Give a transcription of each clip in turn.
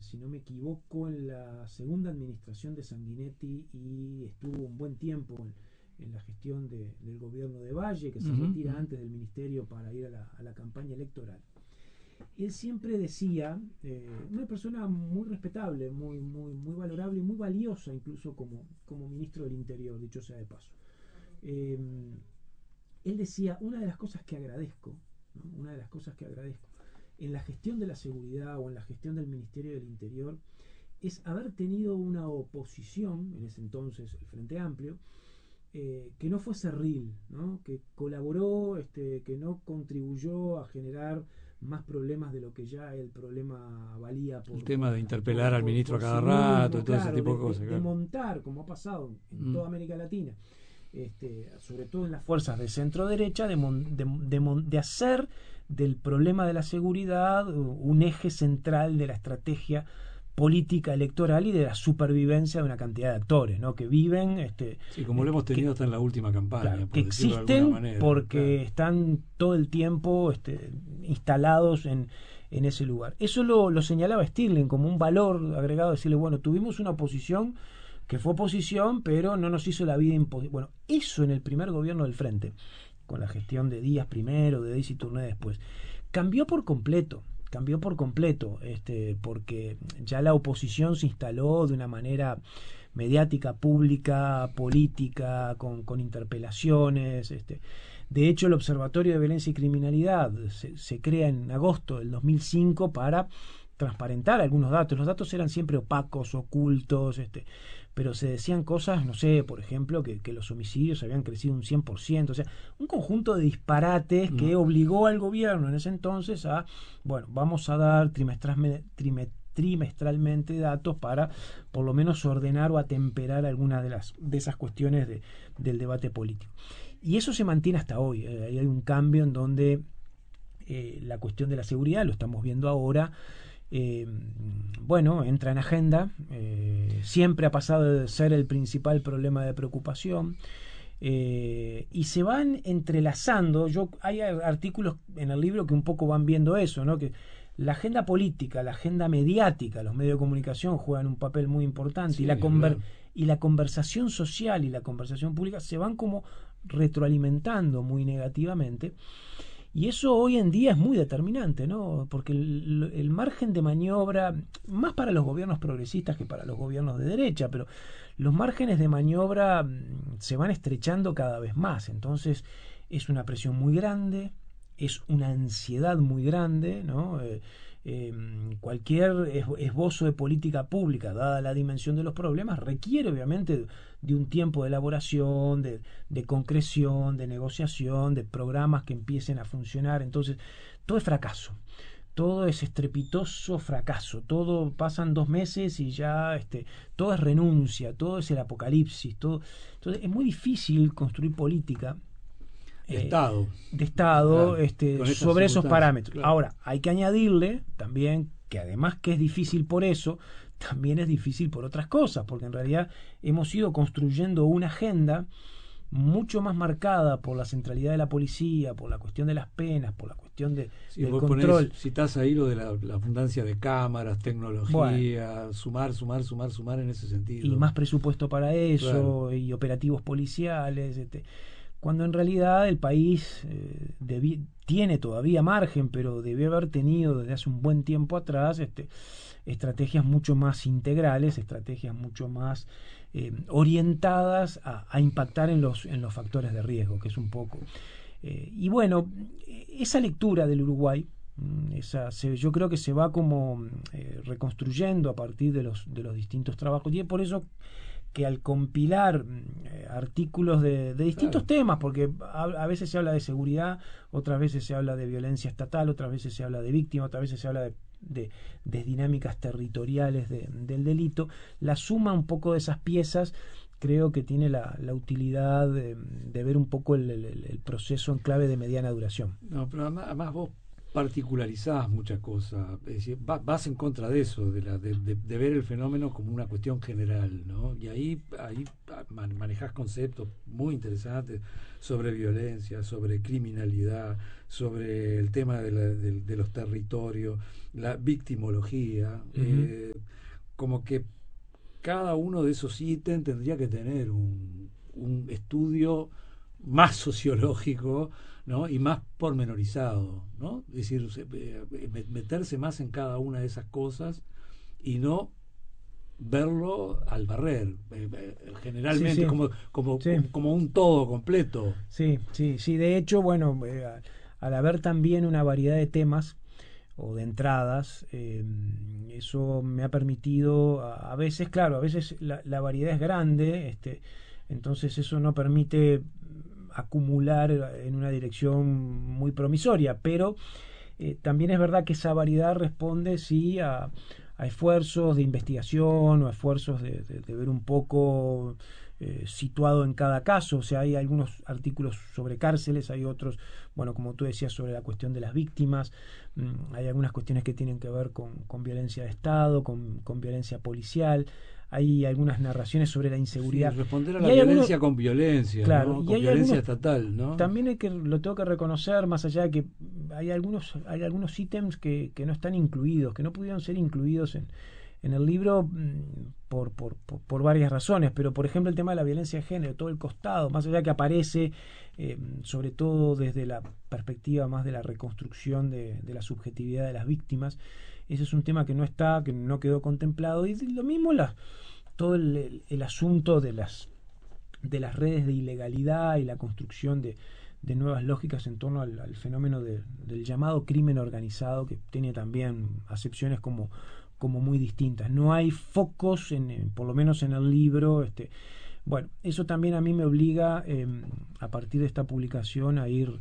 si no me equivoco, en la segunda administración de Sanguinetti y estuvo un buen tiempo en la gestión del gobierno de Valle, que se retira antes del ministerio para ir a la campaña electoral. Él siempre decía, una persona muy respetable, muy valorable y muy valiosa incluso como ministro del Interior, dicho sea de paso. Él decía, una de las cosas que agradezco, ¿no? Una de las cosas que agradezco en la gestión de la seguridad o en la gestión del Ministerio del Interior es haber tenido una oposición, en ese entonces el Frente Amplio, que no fue cerril, ¿no? Que colaboró, que no contribuyó a generar más problemas de lo que ya el problema valía el tema de interpelar al ministro a cada rato, todo ese tipo de cosas. De montar, como ha pasado en toda América Latina, sobre todo en las fuerzas de centro derecha, de hacer del problema de la seguridad un eje central de la estrategia política electoral y de la supervivencia de una cantidad de actores, ¿no? Que viven, sí, como lo hemos tenido hasta en la última campaña, claro, que existen manera, porque están todo el tiempo instalados en ese lugar. Eso lo señalaba Stirling como un valor agregado, decirle, bueno, tuvimos una oposición que fue oposición, pero no nos hizo la vida imposible. Bueno, eso en el primer gobierno del Frente, con la gestión de Díaz primero, de Daisy Tourné después, cambió por completo, porque ya la oposición se instaló de una manera mediática, pública, política, con interpelaciones. De hecho, el Observatorio de Violencia y Criminalidad se crea en agosto del 2005 para transparentar algunos datos. Los datos eran siempre opacos, ocultos, pero se decían cosas, no sé, por ejemplo, que los homicidios habían crecido un 100%, o sea, un conjunto de disparates que obligó al gobierno en ese entonces a, bueno, vamos a dar trimestralmente datos para por lo menos ordenar o atemperar algunas de esas cuestiones del debate político. Y eso se mantiene hasta hoy. Hay un cambio en donde la cuestión de la seguridad, lo estamos viendo ahora, bueno, entra en agenda, siempre ha pasado de ser el principal problema de preocupación, y se van entrelazando. Hay artículos en el libro que un poco van viendo eso, ¿no? Que la agenda política, la agenda mediática, los medios de comunicación juegan un papel muy importante, sí, y la conversación social y la conversación pública se van como retroalimentando muy negativamente. Y eso hoy en día es muy determinante, ¿no? Porque el margen de maniobra, más para los gobiernos progresistas que para los gobiernos de derecha, pero los márgenes de maniobra se van estrechando cada vez más. Entonces es una presión muy grande, es una ansiedad muy grande, ¿no? Cualquier esbozo de política pública, dada la dimensión de los problemas, requiere obviamente de un tiempo de elaboración, de concreción, de negociación, de programas que empiecen a funcionar. Entonces, todo es fracaso, todo es estrepitoso fracaso, todo pasan 2 meses y ya todo es renuncia, todo es el apocalipsis, todo. Entonces, es muy difícil construir política de Estado, claro, sobre esos parámetros. Claro. Ahora, hay que añadirle también que además que es difícil por eso, también es difícil por otras cosas, porque en realidad hemos ido construyendo una agenda mucho más marcada por la centralidad de la policía, por la cuestión de las penas, por la cuestión del control. Citás ahí lo de la abundancia de cámaras, tecnología, bueno, sumar en ese sentido. Y más presupuesto para eso, claro, y operativos policiales, cuando en realidad el país tiene todavía margen, pero debió haber tenido desde hace un buen tiempo atrás estrategias mucho más integrales, estrategias mucho más orientadas a impactar en los factores de riesgo, que es un poco. Y bueno, esa lectura del Uruguay, yo creo que se va como reconstruyendo a partir de los distintos trabajos, y es por eso que al compilar artículos de distintos temas, porque a veces se habla de seguridad, otras veces se habla de violencia estatal, otras veces se habla de víctimas, otras veces se habla de dinámicas territoriales del delito, la suma un poco de esas piezas creo que tiene la utilidad de ver un poco el proceso en clave de mediana duración. No, pero además vos particularizás muchas cosas, es decir, vas en contra de eso, de ver el fenómeno como una cuestión general, ¿no? Y ahí manejás conceptos muy interesantes sobre violencia, sobre criminalidad, sobre el tema de los territorios, la victimología, como que cada uno de esos ítems tendría que tener un estudio más sociológico, ¿no? Y más pormenorizado, ¿no? Es decir, meterse más en cada una de esas cosas y no verlo al barrer, generalmente Sí, sí. Sí. como un todo completo. Sí, sí, sí. De hecho, bueno, al haber también una variedad de temas o de entradas, eso me ha permitido, a veces, claro, a veces la variedad es grande, entonces eso no permite acumular en una dirección muy promisoria, pero también es verdad que esa variedad responde sí a esfuerzos de investigación o a esfuerzos de ver un poco situado en cada caso. O sea, hay algunos artículos sobre cárceles, hay otros, bueno, como tú decías, sobre la cuestión de las víctimas, hay algunas cuestiones que tienen que ver con violencia de Estado, con violencia policial, hay algunas narraciones sobre la Sí, inseguridad. responder a Y la hay algunos, violencia con violencia, claro, ¿no? y Con hay violencia algunos estatal, ¿no? también lo tengo que reconocer, más allá de que hay algunos ítems que no están incluidos, que no pudieron ser incluidos en el libro por varias razones, pero por ejemplo el tema de la violencia de género, todo el costado, más allá que aparece sobre todo desde la perspectiva más de la reconstrucción de la subjetividad de las víctimas, ese es un tema que no está, que no quedó contemplado, y lo mismo todo el asunto de las redes de ilegalidad y la construcción de nuevas lógicas en torno al fenómeno del llamado crimen organizado, que tiene también acepciones como muy distintas. No hay focos, por lo menos en el libro. Bueno, eso también a mí me obliga, a partir de esta publicación, a ir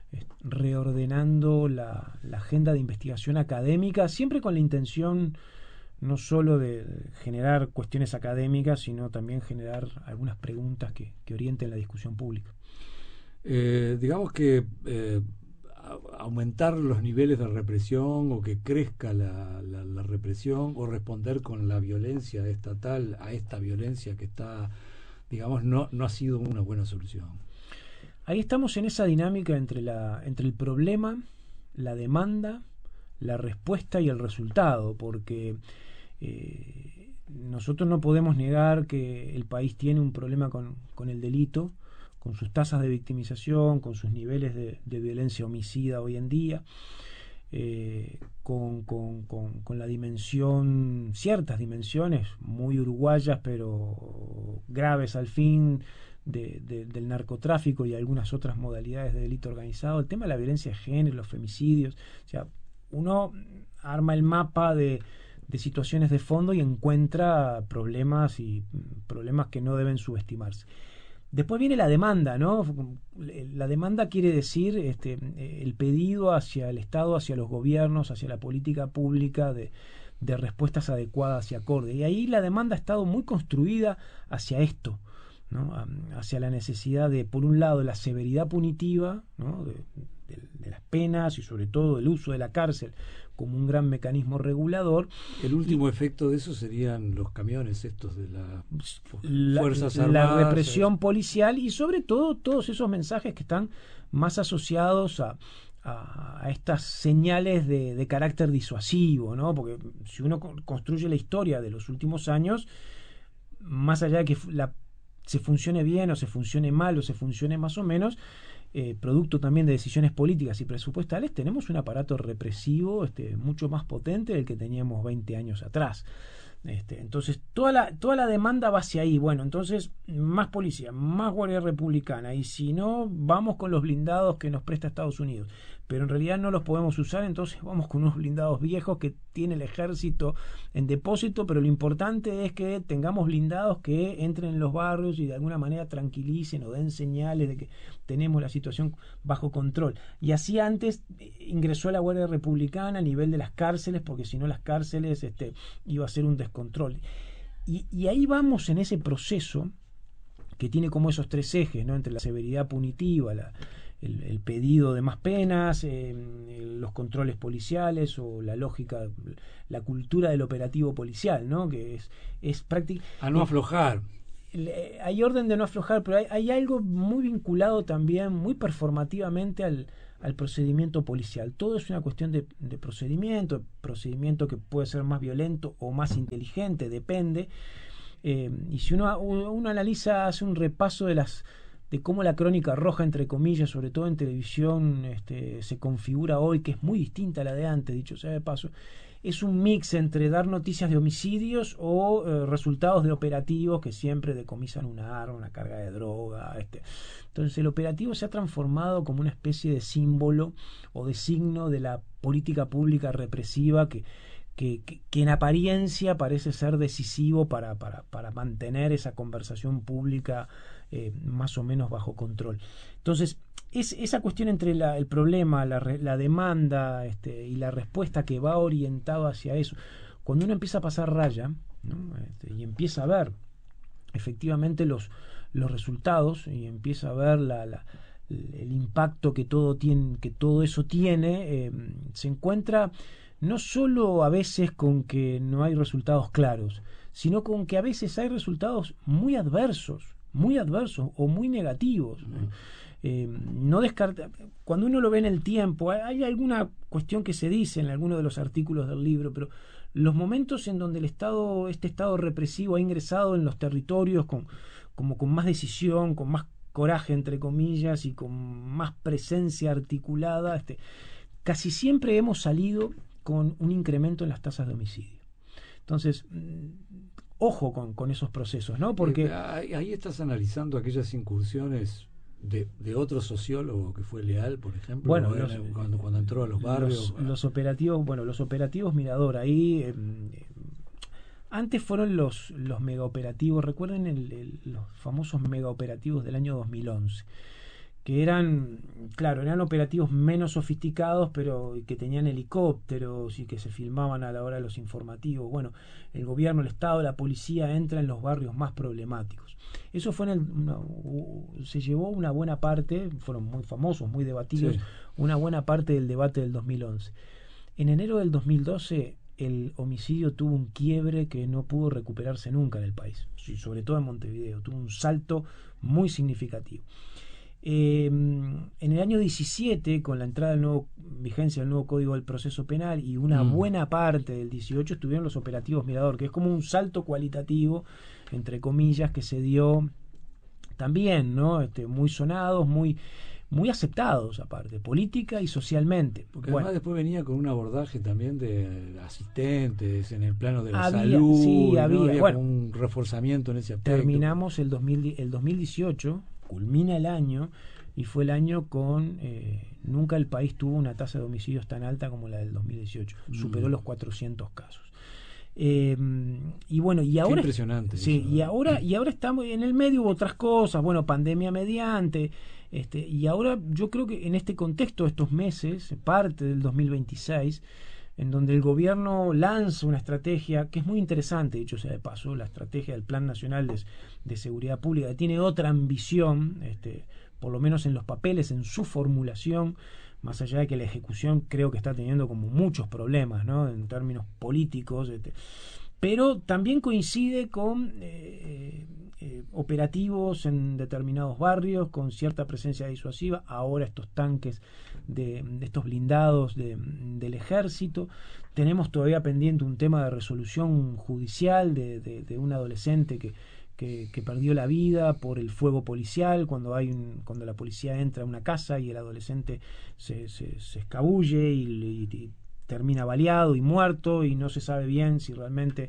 reordenando la agenda de investigación académica, siempre con la intención no solo de generar cuestiones académicas, sino también generar algunas preguntas que orienten la discusión pública. Digamos que aumentar los niveles de represión o que crezca la represión o responder con la violencia estatal a esta violencia que está, digamos, no ha sido una buena solución. Ahí estamos en esa dinámica entre el problema, la demanda, la respuesta y el resultado, porque nosotros no podemos negar que el país tiene un problema con el delito, con sus tasas de victimización, con sus niveles de violencia homicida hoy en día, con la dimensión, ciertas dimensiones muy uruguayas, pero graves al fin, del narcotráfico y algunas otras modalidades de delito organizado, el tema de la violencia de género, los femicidios. O sea, uno arma el mapa de situaciones de fondo y encuentra problemas que no deben subestimarse. Después viene la demanda, ¿no? La demanda quiere decir el pedido hacia el Estado, hacia los gobiernos, hacia la política pública de respuestas adecuadas y acordes. Y ahí la demanda ha estado muy construida hacia esto, ¿no? Hacia la necesidad de, por un lado, la severidad punitiva, ¿no? de las penas y sobre todo el uso de la cárcel como un gran mecanismo regulador. El último efecto de eso serían los camiones estos de las Fuerzas La Armadas. represión policial y sobre todo todos esos mensajes que están más asociados a estas señales de carácter disuasivo, ¿no? Porque si uno construye la historia de los últimos años, más allá de que se funcione bien o se funcione mal o se funcione más o menos, producto también de decisiones políticas y presupuestales, tenemos un aparato represivo mucho más potente del que teníamos 20 años atrás. Entonces toda la demanda va hacia ahí. Bueno, entonces más policía, más guardia republicana, y si no, vamos con los blindados que nos presta Estados Unidos, pero en realidad no los podemos usar, entonces vamos con unos blindados viejos que tiene el ejército en depósito, pero lo importante es que tengamos blindados que entren en los barrios y de alguna manera tranquilicen o den señales de que tenemos la situación bajo control. Y así antes ingresó la Guardia Republicana a nivel de las cárceles, porque si no las cárceles iba a ser un descontrol. Y ahí vamos en ese proceso que tiene como esos tres ejes, ¿no? Entre la severidad punitiva, el pedido de más penas, los controles policiales o la lógica, la cultura del operativo policial, ¿no? Que es práctica. A no aflojar. Hay orden de no aflojar, pero hay algo muy vinculado también, muy performativamente al al procedimiento policial. Todo es una cuestión de procedimiento que puede ser más violento o más inteligente, depende. Y si uno analiza, hace un repaso de cómo la crónica roja, entre comillas, sobre todo en televisión, se configura hoy, que es muy distinta a la de antes, dicho sea de paso, es un mix entre dar noticias de homicidios o resultados de operativos que siempre decomisan una arma, una carga de droga. Entonces el operativo se ha transformado como una especie de símbolo o de signo de la política pública represiva que en apariencia parece ser decisivo para mantener esa conversación pública más o menos bajo control. Entonces, esa cuestión entre el problema, la demanda y la respuesta que va orientado hacia eso, cuando uno empieza a pasar raya, ¿no? Y empieza a ver efectivamente los resultados y empieza a ver el impacto que todo eso tiene, se encuentra no solo a veces con que no hay resultados claros, sino con que a veces hay resultados muy adversos o muy negativos. No descarta, cuando uno lo ve en el tiempo, hay alguna cuestión que se dice en alguno de los artículos del libro, pero los momentos en donde este estado represivo ha ingresado en los territorios con más decisión, con más coraje, entre comillas, y con más presencia articulada, casi siempre hemos salido con un incremento en las tasas de homicidio. Entonces, ojo con esos procesos, ¿no? Porque ahí estás analizando aquellas incursiones de otro sociólogo que fue Leal, por ejemplo, bueno, cuando entró a los barrios. Los operativos Mirador, ahí antes fueron los megaoperativos, recuerden los famosos megaoperativos del año 2011, que eran operativos menos sofisticados, pero que tenían helicópteros y que se filmaban a la hora de los informativos. Bueno, el gobierno, el Estado, la policía entra en los barrios más problemáticos. Eso fue se llevó una buena parte, fueron muy famosos, muy debatidos, sí, una buena parte del debate del 2011. En enero del 2012 el homicidio tuvo un quiebre que no pudo recuperarse nunca en el país, sobre todo en Montevideo, tuvo un salto muy significativo. En el año 17, con la entrada vigencia del nuevo Código del Proceso Penal y una buena parte del 18, estuvieron los operativos Mirador, que es como un salto cualitativo, entre comillas, que se dio también, ¿no? Muy sonados, muy aceptados, aparte, política y socialmente. Porque además después venía con un abordaje también de asistentes en el plano de la salud. Sí, había un reforzamiento en ese aspecto. Terminamos el 2018, culmina el año, y fue el año con nunca el país tuvo una tasa de homicidios tan alta como la del 2018, superó los 400 casos. Y bueno, y ahora qué impresionante sí, eso, ¿no? y ahora estamos en el medio, hubo otras cosas, bueno, pandemia mediante, y ahora yo creo que en este contexto, estos meses, parte del 2026, en donde el gobierno lanza una estrategia que es muy interesante, dicho sea de paso, la estrategia del Plan Nacional de Seguridad Pública, que tiene otra ambición, por lo menos en los papeles, en su formulación, más allá de que la ejecución creo que está teniendo como muchos problemas, ¿no? En términos políticos, pero también coincide con operativos en determinados barrios, con cierta presencia disuasiva, ahora estos tanques de estos blindados del ejército. Tenemos todavía pendiente un tema de resolución judicial de un adolescente que perdió la vida por el fuego policial cuando la policía entra a una casa y el adolescente se escabulle y termina baleado y muerto, y no se sabe bien si realmente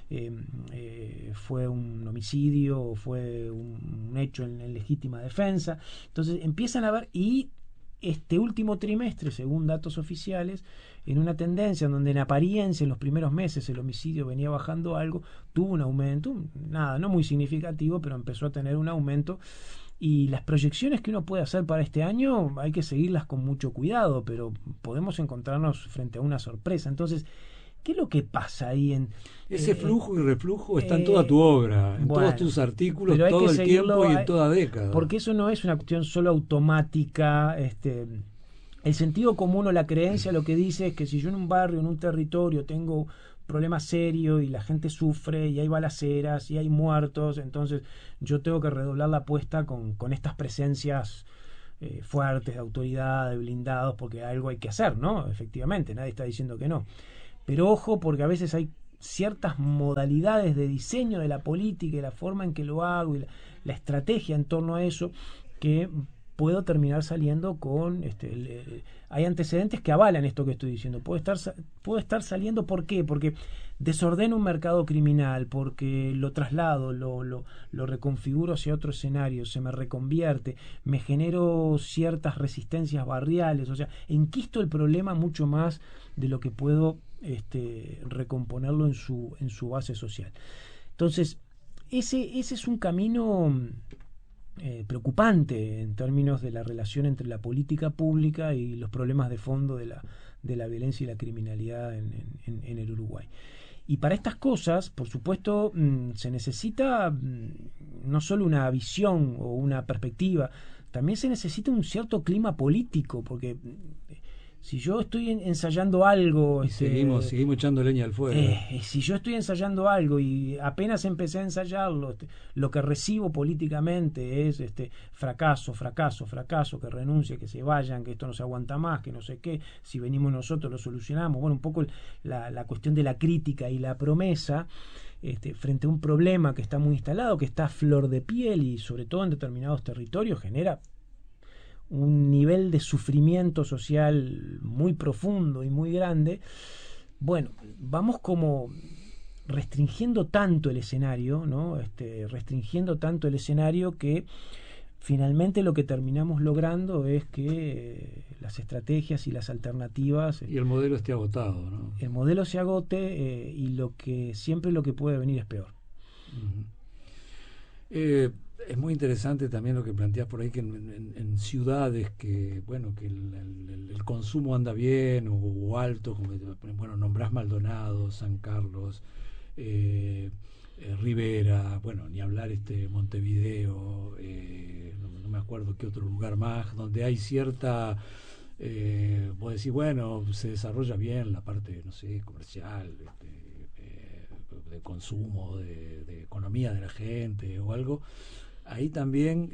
fue un homicidio o fue un hecho en legítima defensa. Entonces empiezan a ver, y este último trimestre, según datos oficiales, en una tendencia en donde en apariencia en los primeros meses el homicidio venía bajando algo, tuvo un aumento, no muy significativo, pero empezó a tener un aumento, y las proyecciones que uno puede hacer para este año hay que seguirlas con mucho cuidado, pero podemos encontrarnos frente a una sorpresa. Entonces, ¿qué es lo que pasa ahí en ese flujo y reflujo? Está en toda tu obra, en todos tus artículos, todo el tiempo y en toda década. Porque eso no es una cuestión solo automática. El sentido común o la creencia lo que dice es que si yo en un barrio, en un territorio tengo problemas serios y la gente sufre y hay balaceras y hay muertos, entonces yo tengo que redoblar la apuesta con estas presencias fuertes, de autoridad, de blindados, porque algo hay que hacer, ¿no? Efectivamente, nadie está diciendo que no. Pero ojo, porque a veces hay ciertas modalidades de diseño de la política y la forma en que lo hago y la estrategia en torno a eso que puedo terminar saliendo con hay antecedentes que avalan esto que estoy diciendo. Puedo estar saliendo, ¿por qué? Porque desordeno un mercado criminal, porque lo traslado, lo reconfiguro hacia otro escenario, se me reconvierte, me genero ciertas resistencias barriales, o sea, enquisto el problema mucho más de lo que puedo recomponerlo en su base social. Entonces, ese es un camino preocupante en términos de la relación entre la política pública y los problemas de fondo de la violencia y la criminalidad en el Uruguay. Y para estas cosas, por supuesto, se necesita no solo una visión o una perspectiva, también se necesita un cierto clima político, porque si yo estoy ensayando algo... Y seguimos echando leña al fuego. Si yo estoy ensayando algo y apenas empecé a ensayarlo, lo que recibo políticamente es fracaso, que renuncie, que se vayan, que esto no se aguanta más, que no sé qué, si venimos nosotros lo solucionamos. Bueno, un poco la cuestión de la crítica y la promesa frente a un problema que está muy instalado, que está a flor de piel y sobre todo en determinados territorios genera un nivel de sufrimiento social muy profundo y muy grande. Bueno, vamos como restringiendo tanto el escenario, ¿no? Restringiendo tanto el escenario que finalmente lo que terminamos logrando es que las estrategias y las alternativas... y el modelo esté agotado, ¿no? El modelo se agote y lo que puede venir es peor. Es muy interesante también lo que planteas por ahí, que en ciudades que el consumo anda bien o alto, como nombrás Maldonado, San Carlos, Rivera, ni hablar Montevideo, no me acuerdo qué otro lugar más, donde hay cierta, vos decís, se desarrolla bien la parte, no sé, comercial, de consumo, de economía de la gente o algo. Ahí también,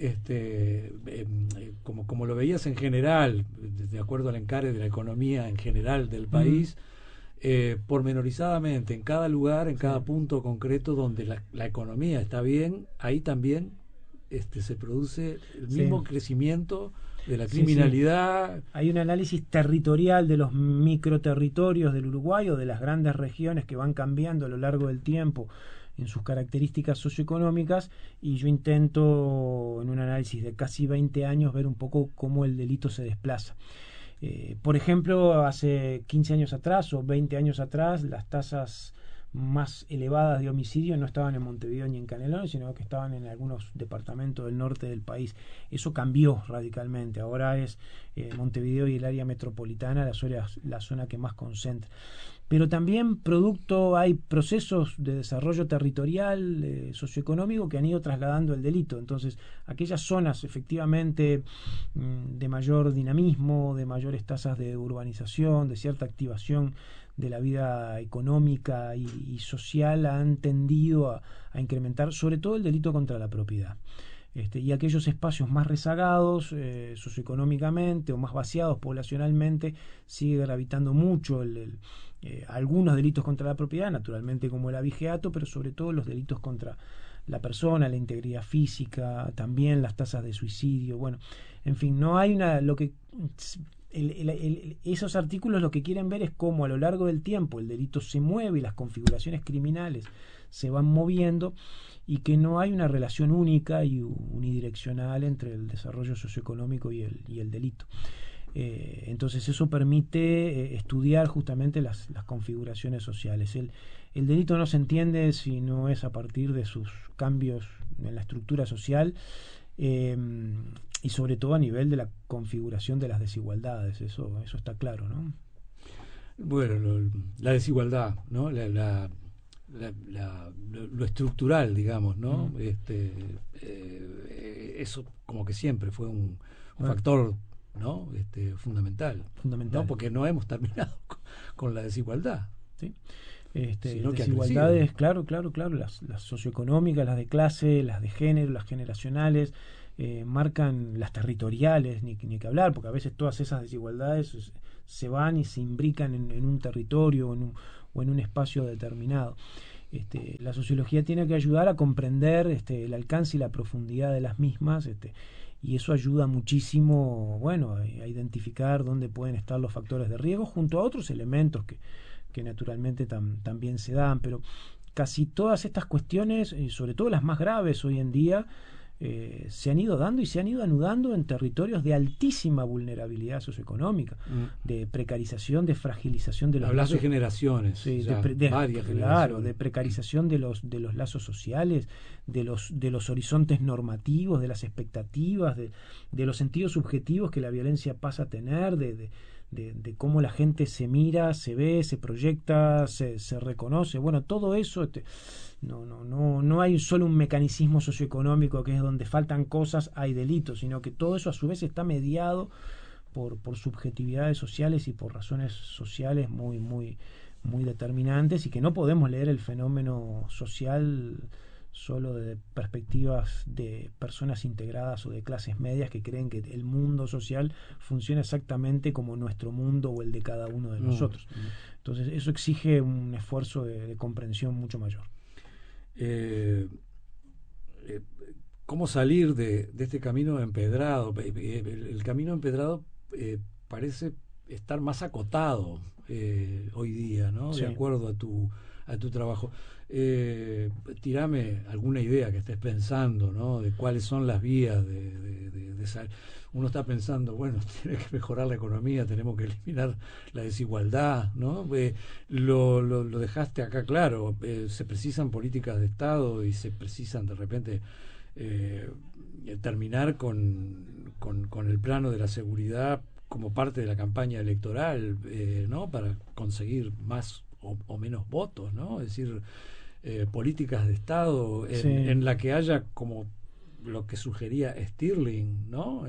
como lo veías en general, de acuerdo al encare de la economía en general del país, pormenorizadamente, en cada lugar, en cada punto concreto donde la economía está bien, ahí también se produce el mismo crecimiento de la criminalidad. Hay un análisis territorial de los microterritorios del Uruguay o de las grandes regiones que van cambiando a lo largo del tiempo en sus características socioeconómicas, y yo intento en un análisis de casi 20 años ver un poco cómo el delito se desplaza. Por ejemplo, hace 15 años atrás o 20 años atrás, las tasas más elevadas de homicidio no estaban en Montevideo ni en Canelones, sino que estaban en algunos departamentos del norte del país. Eso cambió radicalmente. Ahora es Montevideo y el área metropolitana la zona que más concentra. Pero también hay procesos de desarrollo territorial, socioeconómico, que han ido trasladando el delito. Entonces, aquellas zonas efectivamente de mayor dinamismo, de mayores tasas de urbanización, de cierta activación de la vida económica y social, han tendido a incrementar sobre todo el delito contra la propiedad. Y aquellos espacios más rezagados socioeconómicamente o más vaciados poblacionalmente, sigue gravitando mucho algunos delitos contra la propiedad, naturalmente como el abigeato, pero sobre todo los delitos contra la persona, la integridad física, también las tasas de suicidio. En fin, no hay esos artículos lo que quieren ver es cómo a lo largo del tiempo el delito se mueve y las configuraciones criminales se van moviendo, y que no hay una relación única y unidireccional entre el desarrollo socioeconómico y el delito. Entonces eso permite estudiar justamente las configuraciones sociales. El delito no se entiende si no es a partir de sus cambios en la estructura social, y sobre todo a nivel de la configuración de las desigualdades. Eso está claro, ¿no? La desigualdad, ¿no? Lo estructural, digamos, ¿no? Eso como que siempre fue un factor, ¿no? Fundamental, ¿no? Porque no hemos terminado con la desigualdad. Sí. Desigualdades, claro, las socioeconómicas, las de clase, las de género, las generacionales, marcan las territoriales, ni que hablar, porque a veces todas esas desigualdades se van y se imbrican en un territorio o en un espacio determinado. La sociología tiene que ayudar a comprender el alcance y la profundidad de las mismas, y eso ayuda muchísimo, bueno, a identificar dónde pueden estar los factores de riesgo junto a otros elementos que naturalmente también se dan, pero casi todas estas cuestiones, sobre todo las más graves hoy en día, se han ido dando y se han ido anudando en territorios de altísima vulnerabilidad socioeconómica, de precarización, de fragilización de los Hablas lazos, de generaciones, sí, varias claro, generaciones. de precarización de los lazos sociales, de los horizontes normativos, de las expectativas, de los sentidos subjetivos que la violencia pasa a tener, de cómo la gente se mira, se ve, se proyecta, se reconoce. Bueno, todo eso, no hay solo un mecanismo socioeconómico que es donde faltan cosas, hay delitos, sino que todo eso a su vez está mediado por subjetividades sociales y por razones sociales muy, muy, muy determinantes, y que no podemos leer el fenómeno social solo de perspectivas de personas integradas o de clases medias que creen que el mundo social funciona exactamente como nuestro mundo o el de cada uno de nosotros. Entonces eso exige un esfuerzo de comprensión mucho mayor. ¿Cómo salir de este camino empedrado? El camino empedrado parece estar más acotado hoy día, ¿no? Sí. De acuerdo a tu trabajo. Tirame alguna idea que estés pensando, ¿no? De cuáles son las vías de salir. Uno está pensando, bueno, tiene que mejorar la economía, tenemos que eliminar la desigualdad, ¿no? Lo dejaste acá claro, se precisan políticas de Estado y se precisan de repente terminar con el plano de la seguridad como parte de la campaña electoral, ¿no? Para conseguir más o menos votos, ¿no? Es decir, políticas de Estado en la que haya, como lo que sugería Stirling, ¿no?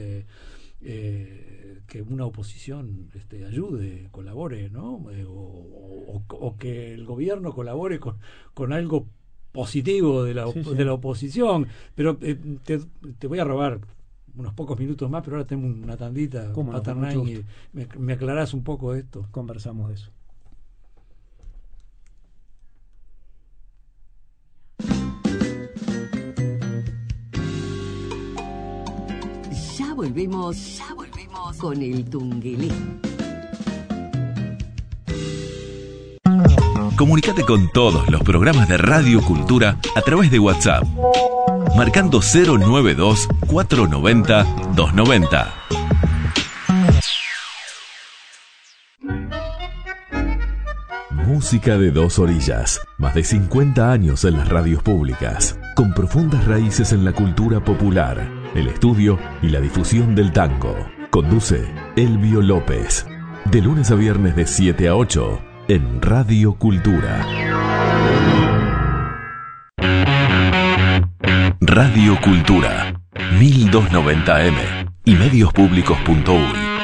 Que una oposición ayude, colabore, ¿no? O que el gobierno colabore con algo positivo de la oposición. Pero te voy a robar unos pocos minutos más, pero ahora tengo una tandita, Paternán, y me aclarás un poco esto. Conversamos de eso. Ya volvemos con el Tungelé. Comunicate con todos los programas de Radio Cultura a través de WhatsApp, marcando 092-490-290. Música de dos orillas. Más de 50 años en las radios públicas, con profundas raíces en la cultura popular, el estudio y la difusión del tango. Conduce Elvio López. De lunes a viernes de 7 a 8 en Radio Cultura. Radio Cultura, 1290M y mediospublicos.uy.